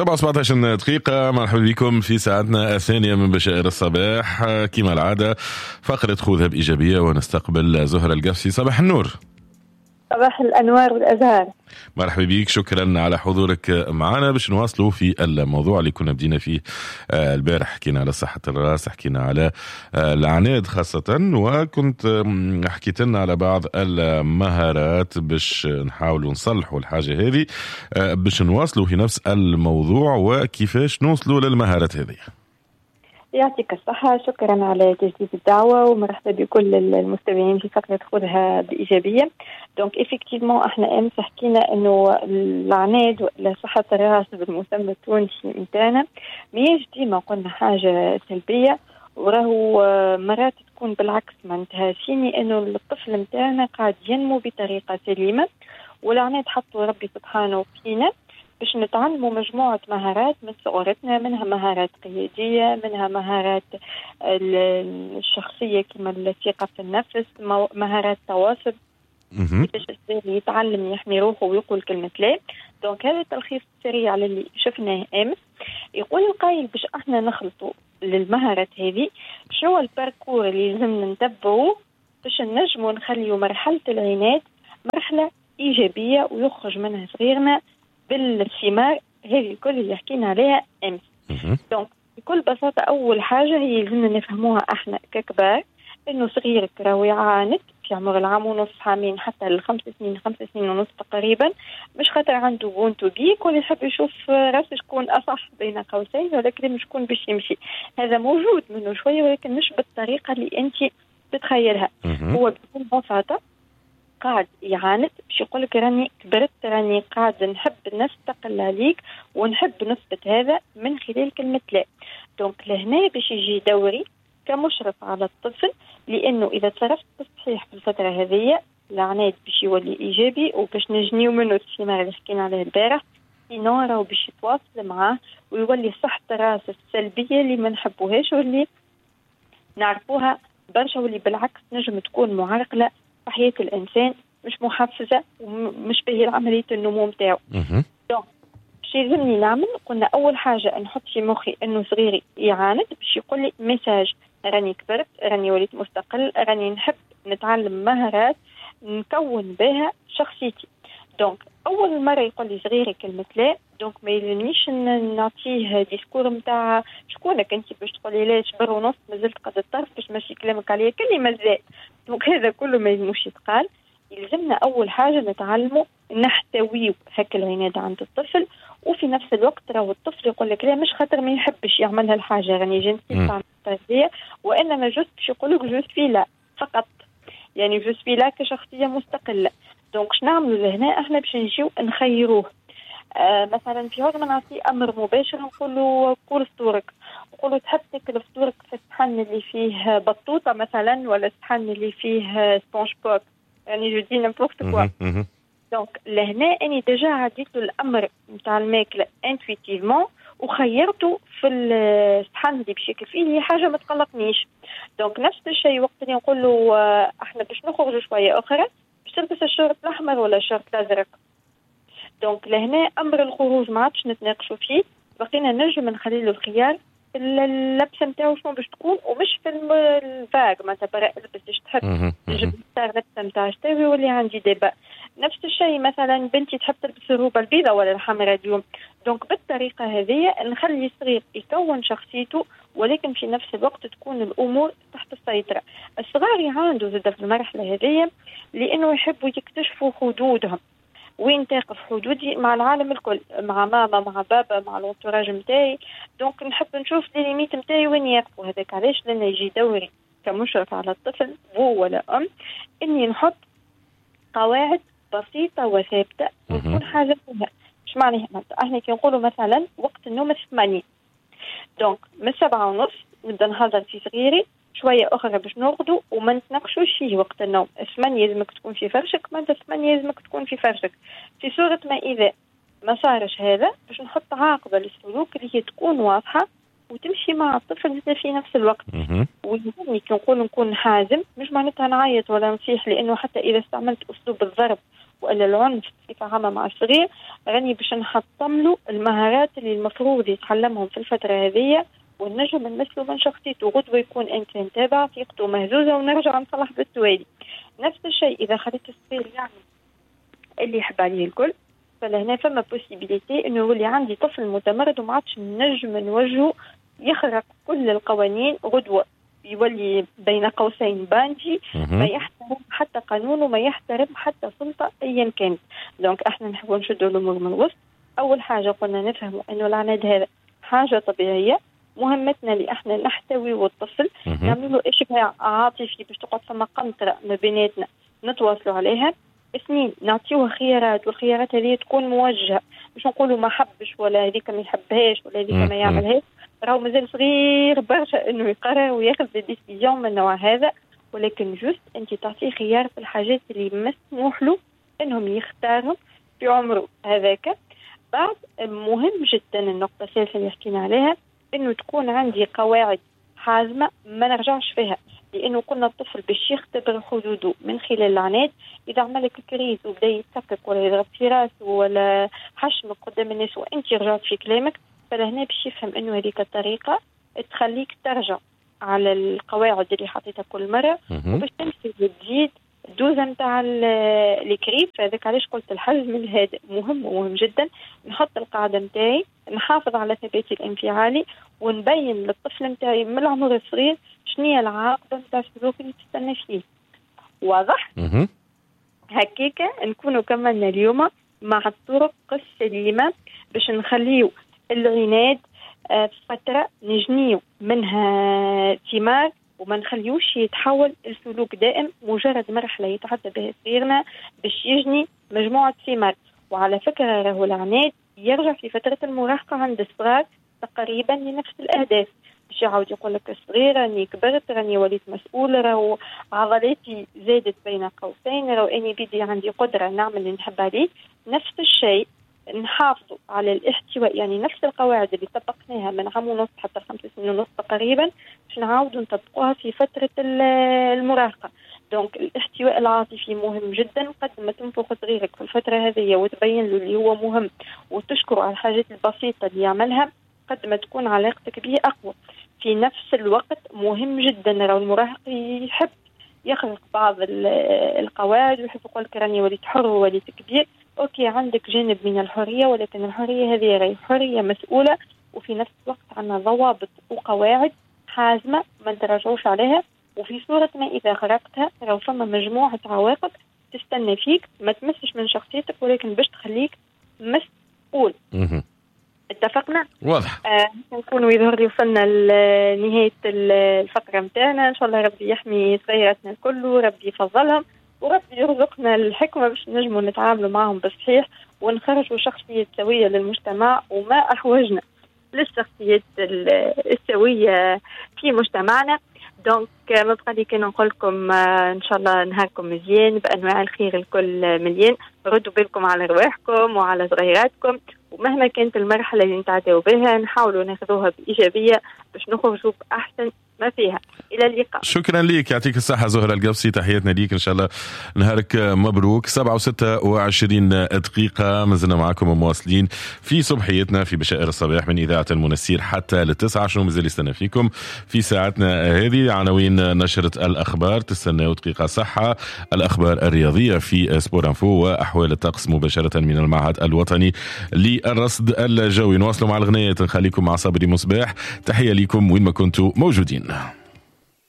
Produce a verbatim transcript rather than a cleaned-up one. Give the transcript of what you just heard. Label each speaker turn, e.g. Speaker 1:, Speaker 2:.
Speaker 1: سبعة وسبعة عشر دقيقة. مرحبا بكم في ساعتنا الثانية من بشائر الصباح. كما العادة فقرة خذها بإيجابية، ونستقبل زهرة القفسي. صباح النور.
Speaker 2: صباح الأنوار والأزهار.
Speaker 1: مرحبا بك، شكرا على حضورك معنا. باش نواصلوا في الموضوع اللي كنا بدينا فيه البارح. حكينا على صحة الرأس، حكينا على العناد خاصة، وكنت حكيت لنا على بعض المهارات باش نحاولوا نصلحوا الحاجة هذه، باش نواصلوا في نفس الموضوع وكيفاش نوصلوا للمهارات هذه.
Speaker 2: يعطيك الصحة، شكرا على تجديد الدعوة، ومرحبا بكل المستمعين في فقرة خذها بإيجابية. دونك إفكتيفمون احنا امس حكينا انه العناد ولا صحة الرأس بالمسمى التونسي متاعنا ميش ديما قلنا حاجة سلبية، وراهو مرات تكون بالعكس. معناتها سيني انه الطفل متاعنا قاعد ينمو بطريقة سليمة، والعناد حطوا ربي سبحانه فينا باش نتعلموا مجموعة مهارات من صغرتنا، منها مهارات قيادية، منها مهارات الشخصية كما الثقة في النفس، مهارات تواصل، كيفاش يتعلم يحمي روحه ويقول كلمة لا. دونك هذا التلخيص السريع على اللي شفناه امس. يقول القائل باش احنا نخلطوا للمهارات هذه شنو الباركور اللي لازم نتبعه باش نجموا نخليوا مرحلة العناد مرحلة إيجابية ويخرج منها صغيرنا بالثمار هذه الكل اللي حكينا عليها امس. دونك بكل بساطه اول حاجه هي لازمنا نفهموها احنا ككبار، انه صغيرك راهو يعاند في عمر العام ونص، عامين حتى الخمس سنين خمس سنين ونص تقريبا، مش خاطر عنده بونتو بيك ولا يحب يشوف راسه شكون اصح بين قوسين، ولكن مش شكون باش يمشي. هذا موجود منه شويه، ولكن مش بالطريقه اللي انت تتخيلها. هو بكل بساطه قاعد يعاند باش يقول لك راني كبرت، راني قاعد نحب نستقل عليك ونحب نثبت هذا من خلال كلمة لا. دونك لهنا باش يجي دوري كمشرف على الطفل، لأنه إذا تصرفت بالصحيح في الفترة هذه العناد باش يولي إيجابي، وباش نجنيو منه الثمار اللي حكينا عليها البارح، ينورا وباش يتواصل معاه ويولي صحة الراس السلبية اللي ما نحبوهاش واللي نعرفوها برشا، واللي بالعكس نجم تكون معرقلة في حياة الإنسان، مش محفزة ومش باهية عملية النمو متاعه. دونك باش يلزمني نعمل، قلنا أول حاجة نحط في مخي إنه صغيري يعاند باش يقول لي ميساج، راني كبرت، راني وليت مستقل، راني نحب نتعلم مهارات نكون بها شخصيتي. دونك أول مرة يقول لي صغيري كلمة لا، دونك ما يلزمنيش نعطيه ديسكور متاع شكونك انت باش تقولي لا شبر ونص مازلت قد الطرف باش ماشي كلامك عليا كلي مازال. دونك هذا كله ما يلزموش يتقال. يلزمنا أول حاجة نتعلمه نحتويه هكا العناد عند الطفل، وفي نفس الوقت راهو الطفل يقول لك لا مش خاطر ما يحبش يعمل هالحاجة راني جنسي تاع التربية، وإنما جوست باش يقول لك جو سوي لا فقط، يعني جو سوي لا كشخصية مستقلة. دونك شنو نعملوا لهنا احنا باش نجيو نخيروه. آه مثلا في وقت ما نعطيه امر مباشر نقول له كل فطورك، نقول له تحب تاكل فطورك في الصحن اللي فيه بطوطه مثلا، ولا الصحن اللي فيه سبونج بوب، يعني جو دي نيمبورت كوا. دونك لهنا اني ديجا عديت له الامر نتاع الماكله انتويتيفمون، وخيرته في الصحن اللي باش ياكل فيه هي حاجه ما تقلقنيش. دونك نفس الشيء وقت اللي نقول له آه احنا باش نخرجوا شويه اخرى باش تلبس الشورت الاحمر ولا الشورت الازرق. دونك لهنا امر الخروج ما عادش نتناقشوا فيه، بقينا نجم نخلي له الخيار اللبسه نتاعو شنو باش تكون، ومش في الفاغ معناتها برا البس ايش تحب نجم نختار اللبسه نتاع شتاوي واللي عندي دابا. نفس الشيء مثلا بنتي تحب تلبس الروبه البيضاء ولا الحمراء اليوم. دونك بالطريقه هذه نخلي الصغير يكون شخصيته، ولكن في نفس الوقت تكون الامور تحت السيطره. الصغار يعاندوا زاد في المرحله هذه لانه يحبوا يكتشفوا حدودهم، وين تقف حدودي مع العالم الكل، مع ماما مع بابا مع الانتوراج نتاعي. دونك نحب نشوف لي ليميت نتاعي وين يقفوا. هذاك علاش لما يجي دوري كمشرف على الطفل بو ولا ام اني نحط قواعد بسيطه وثابته وتكون حاجه فيها. ايش معناها؟ احنا كي نقولوا مثلا وقت النوم ثمانية، دونك من سبعة ونص نبدا نهضر في صغيري شويه اخرى باش نرقدوا وما نتناقشوش فيه وقت النوم. ثمانية لازمك تكون في فرشك، ما انت ثمانية لازمك تكون في فرشك. في صورة ما اذا ما صارش هذا باش نحط عاقبه للسلوك اللي هي تكون واضحه وتمشي مع الطفل في نفس الوقت. ويهمني كي نقول نكون حازم، مش معناتها نعيط ولا نصيح، لانه حتى اذا استعملت اسلوب الضرب وإلا العنف بصفة عامة مع الصغير، راني باش نحطم له المهارات اللي المفروض يتعلمهم في الفترة هذه، ونجم نمثله من شخصيته. غدوة يكون إنسان تابع، ثقته مهزوزة، ونرجع نصلح بالتوالي. نفس الشيء إذا خليت الصغير يعني اللي يحب عليه الكل، فلهنا فما بوسيبيليتي إنه يولي عندي طفل متمرد وما عادش نجم نوجهه يخرق كل القوانين. غدوة يولي بين قوسين باندي، ما يحترم حتى قانون وما يحترم حتى سلطة أيا كانت. دونك احنا نحب نشدوا الأمور من الوسط. أول حاجة قلنا نفهم إنه العناد هذا حاجة طبيعية، مهمتنا اللي احنا نحتوي والطفل نعملوا إشباع عاطفي باش تقعد فما قنطرة ما بيناتنا نتواصلوا عليها. اثنين، نعطيوه خيارات، والخيارات هذه تكون موجهة، مش نقولوا ما حبش ولا هذيك ما يحبهاش ولا هذيك ما يعملهاش. راهو مازال صغير برشا انه يقرر وياخذ ديسيجن من النوع هذا، ولكن جوست انت تعطيه خيار في الحاجات اللي مسموح له انهم يختارهم في عمره هذاك. بعد مهم جدا النقطة الثالثة اللي حكينا عليها، انه تكون عندي قواعد حازمة ما نرجعش فيها، لانه كنا الطفل باش يختبر حدوده من خلال العناد. اذا عملك كريز وبدا يتسكك ولا يضرب في راسه ولا حشمك قدام الناس وانت رجعت في كلامك، فلهنا باش يفهم انه هذيك الطريقة تخليك ترجع على القواعد اللي حطيتها كل مرة، وباش تمشي وتزيد الدوزة متاع الكريز. فهذاك علاش قلت الحجم الهادئ مهم ومهم جدا. نحط القاعدة متاعي، نحافظ على ثباتي الانفعالي، ونبين للطفل متاعي من العمر الصغير شنية العاقبة متاع السلوك اللي تستنى فيه. واضح؟ هكيكا نكونوا كملنا اليوم مع الطرق السليمة باش نخليو العناد فترة نجنيو منها ثمار، وما نخليوش يتحول السلوك دائم مجرد مرحلة يتعدى بها صغيرنا باش يجني مجموعة ثمار. وعلى فكرة راهو العناد يرجع في فترة المراهقة عند الصغار تقريبا لنفس الأهداف، باش يعاود يقول لك الصغير راني كبرت، راني وليت مسؤول، راهو عضلاتي زادت بين قوسين، راهو اني بدي عندي قدرة نعمل اللي نحب عليه. نفس الشيء نحافظوا على الاحتواء، يعني نفس القواعد اللي طبقناها من عام ونص حتى خمس سنين ونص تقريبا باش نعاودوا نطبقوها في فترة المراهقة. دونك الاحتواء العاطفي مهم جدا. قد ما تنفخ صغيرك في الفترة هذه وتبين له اللي هو مهم وتشكره على الحاجات البسيطة اللي يعملها، قد ما تكون علاقتك به أقوى. في نفس الوقت مهم جدا لو المراهق يحب يخرق بعض القواعد ويحب يقول لك راني وليت حر ووليت كبير، اوكي عندك جانب من الحرية، ولكن الحرية هذه غير حرية مسؤولة، وفي نفس الوقت عندنا ضوابط وقواعد حازمة ما نتراجعوش عليها. وفي صورة ما إذا خرقتها لو فما مجموعة عواقب تستنى فيك، ما تمسش من شخصيتك ولكن باش تخليك مسؤول. اتفقنا؟
Speaker 1: واضح.
Speaker 2: آه نكونوا يظهر لي وصلنا لنهاية الفقرة متاعنا. إن شاء الله ربي يحمي صغيراتنا الكل، وربي يفضلهم، وربي يرزقنا الحكمة باش نجموا نتعاملوا معهم بصحيح ونخرجوا شخصية سوية للمجتمع. وما أحوجنا للشخصيات السوية في مجتمعنا. دونك ما بقى لي كان نقول لكم ان شاء الله نهاركم مزيان بانواع الخير الكل مليان. ردوا بالكم على رواحكم وعلى صغيراتكم، ومهما كانت المرحله اللي نتعداو بها نحاولوا ناخذوها بايجابيه باش نخرجوا باحسن ما فيها. الى اللقاء.
Speaker 1: شكرا لك، يعطيك الصحه زهره القبسي، تحياتنا ليك، ان شاء الله نهارك مبروك. سبعة وستة وعشرين دقيقه مازلنا معكم ومواصلين في صبحيتنا في بشائر الصباح من اذاعه المنسير حتى للتسعة. شنو مازال يستنى فيكم في ساعتنا هذه؟ عناوين نشره الاخبار، تستناو دقيقه صحه، الاخبار الرياضيه في سبور انفو، واحوال الطقس مباشره من المعهد الوطني للرصد الجوي. نواصلوا مع الغنية، نخليكم مع صبري مصباح. تحيه لكم وين ما كنتوا موجودين.